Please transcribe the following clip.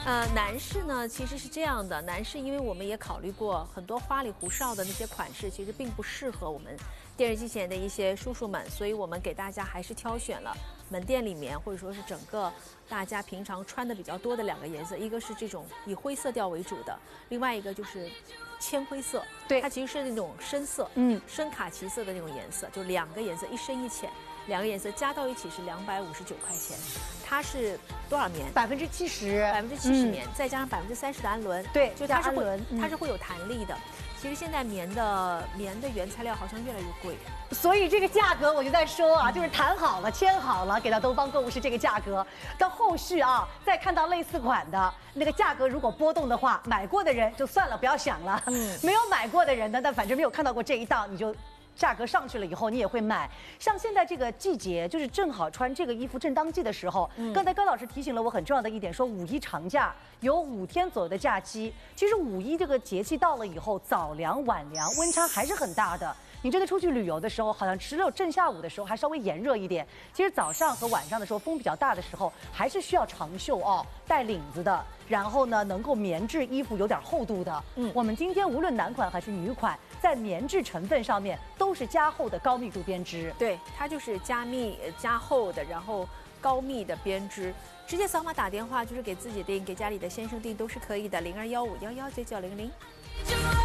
男士呢其实是这样的，男士因为我们也考虑过很多花里胡哨的那些款式，其实并不适合我们电视机前的一些叔叔们，所以我们给大家还是挑选了门店里面或者说是整个大家平常穿的比较多的2个颜色，一个是这种以灰色调为主的，另外一个就是铅灰色， 对， 它其实是那种深色，深卡其色的那种颜色，就2个颜色，一深一浅，2个颜色加到一起是259块钱。它是多少棉？70%棉，再加上30%的氨纶， 对， 就它是会有弹力的。其实现在棉的原材料好像越来越贵， 所以这个价格我就在说啊，就是谈好了、签好了，给到东方购物是这个价格。到后续啊，再看到类似款的那个价格如果波动的话，买过的人就算了，不要想了。没有买过的人呢，但反正没有看到过这一档，你就。价格上去了以后，你也会买。像现在这个季节，就是正好穿这个衣服正当季的时候。刚才高老师提醒了我很重要的一点，说五一长假有5天左右的假期。其实五一这个节气到了以后，早凉晚凉，温差还是很大的。你真的出去旅游的时候，好像只有正下午的时候还稍微炎热一点。其实早上和晚上的时候，风比较大的时候，还是需要长袖哦，带领子的。然后呢，能够棉质衣服有点厚度的。我们今天无论男款还是女款，在棉质成分上面都是加厚的高密度编织。 对，它就是加厚的，然后高密的编织。直接扫码打电话，就是给自己订，给家里的先生订都是可以的。0215119900。